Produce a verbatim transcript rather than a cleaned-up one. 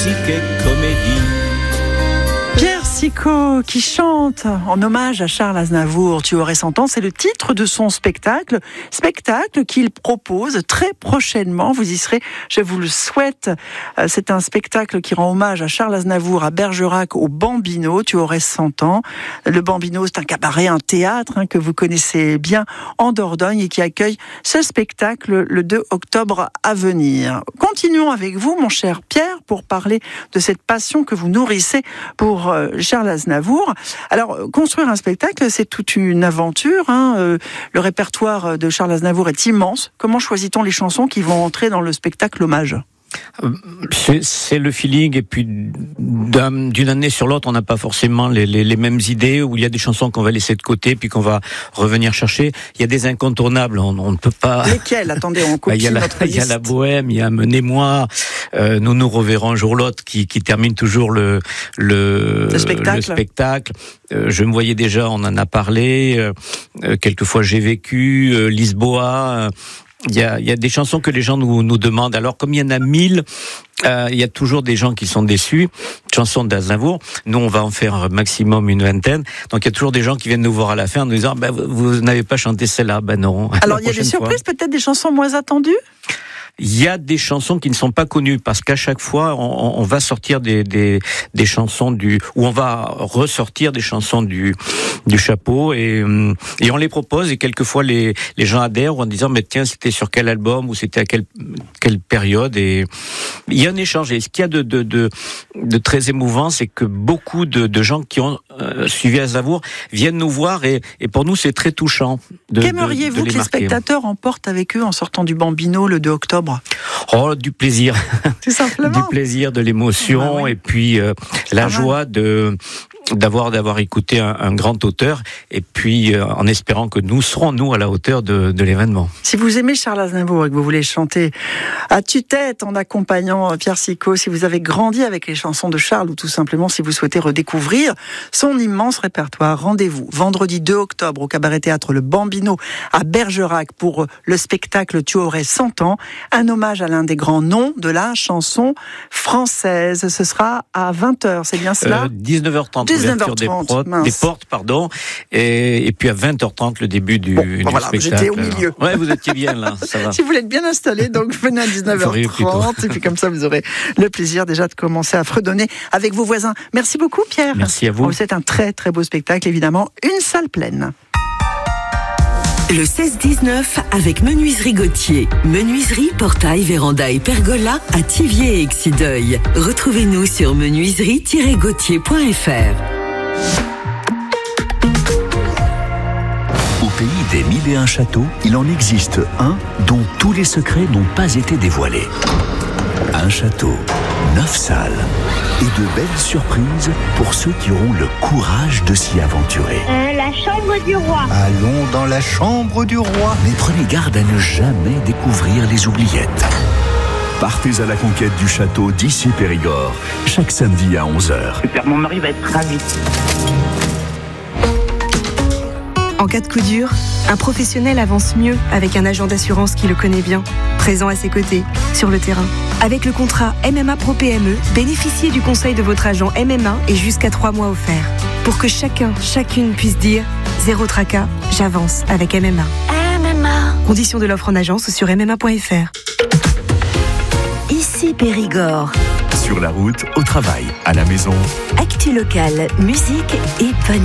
musique et comédie. Pierre Sicot qui chante en hommage à Charles Aznavour, Tu aurais cent ans, c'est le titre de son spectacle, spectacle qu'il propose très prochainement, vous y serez, je vous le souhaite. C'est un spectacle qui rend hommage à Charles Aznavour à Bergerac au Bambino, Tu aurais cent ans. Le Bambino, c'est un cabaret, un théâtre hein, que vous connaissez bien en Dordogne et qui accueille ce spectacle le deux octobre à venir. Continuons avec vous, mon cher Pierre, pour parler de cette passion que vous nourrissez pour Charles Aznavour. Alors, construire un spectacle, c'est toute une aventure. Hein. Euh, le répertoire de Charles Aznavour est immense. Comment choisit-on les chansons qui vont entrer dans le spectacle hommage ? C'est, c'est le feeling, et puis d'un, d'une année sur l'autre, on n'a pas forcément les, les, les mêmes idées, où il y a des chansons qu'on va laisser de côté, puis qu'on va revenir chercher. Il y a des incontournables, on, on ne peut pas... Lesquels ? Attendez, on copie il y a la, notre liste. Il y a la bohème, il y a Menez-moi, euh, Nous nous reverrons un jour l'autre, qui, qui termine toujours le, le, le spectacle. Le spectacle. Euh, je me voyais déjà, on en a parlé, euh, quelquefois j'ai vécu, euh, Lisboa... Euh, Il y a, il y a des chansons que les gens nous, nous demandent. Alors, comme il y en a mille, euh, il y a toujours des gens qui sont déçus. Chansons d'Aznavour. Nous, on va en faire un maximum une vingtaine. Donc, il y a toujours des gens qui viennent nous voir à la fin en nous disant, ben, vous, vous n'avez pas chanté celle-là. Ben non. Alors, il y a des surprises, fois. Peut-être des chansons moins attendues? Il y a des chansons qui ne sont pas connues parce qu'à chaque fois on, on va sortir des, des, des chansons du, ou on va ressortir des chansons du, du chapeau et, et on les propose et quelquefois les, les gens adhèrent en disant mais tiens c'était sur quel album ou c'était à quelle, quelle période et il y a un échange et ce qu'il y a de, de, de, de très émouvant c'est que beaucoup de, de gens qui ont euh, suivi Aznavour viennent nous voir et, et pour nous c'est très touchant. De, Qu'aimeriez-vous de, de que les spectateurs emportent avec eux en sortant du Bambino le deux octobre? Oh, du plaisir. Tout simplement. Du plaisir, de l'émotion, ah oui. Et puis euh, la joie de d'avoir d'avoir écouté un, un grand auteur, et puis euh, en espérant que nous serons nous à la hauteur de, de l'événement. Si vous aimez Charles Aznavour et que vous voulez chanter à tue-tête en accompagnant Pierre Sicot, si vous avez grandi avec les chansons de Charles ou tout simplement si vous souhaitez redécouvrir son immense répertoire, rendez-vous vendredi deux octobre au Cabaret Théâtre Le Bambino à Bergerac pour le spectacle Tu aurais cent ans, un hommage à l'un des grands noms de la chanson française. Ce sera à vingt heures, c'est bien cela euh, dix-neuf heures trente. dix-neuf heures trente, des, des portes, pardon, et, et puis à vingt heures trente le début du, bon, du voilà, spectacle. J'étais au milieu. Ouais, vous étiez bien là, ça va. Si vous voulez être bien installé, donc venez à dix-neuf heures trente, et puis comme ça vous aurez le plaisir déjà de commencer à fredonner avec vos voisins. Merci beaucoup Pierre. Merci à vous. C'est un très très beau spectacle, évidemment, une salle pleine. Le seize dix-neuf avec Menuiserie Gauthier. Menuiserie, portail, véranda et pergola à Thiviers et Exideuil. Retrouvez-nous sur menuiserie tiret gauthier point f r. Au pays des mille et un châteaux, il en existe un dont tous les secrets n'ont pas été dévoilés. Un château, neuf salles et de belles surprises pour ceux qui auront le courage de s'y aventurer. Euh, la chambre du roi. Allons dans la chambre du roi. Mais prenez garde à ne jamais découvrir les oubliettes. Partez à la conquête du château d'Issy-Périgord, chaque samedi à onze heures. Super, mon mari va être ravi. En cas de coup dur, un professionnel avance mieux avec un agent d'assurance qui le connaît bien, présent à ses côtés, sur le terrain. Avec le contrat M M A Pro P M E, bénéficiez du conseil de votre agent M M A et jusqu'à trois mois offerts. Pour que chacun, chacune puisse dire « Zéro tracas, j'avance avec M M A ». M M A. Conditions de l'offre en agence sur m m a point f r. Ici Périgord. Sur la route, au travail, à la maison. Actu locale, musique et panneaux.